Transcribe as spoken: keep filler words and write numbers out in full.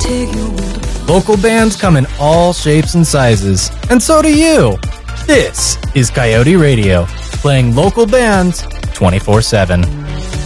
Local bands come in all shapes and sizes, and so do you. This is Coyote Radio, playing local bands twenty-four seven.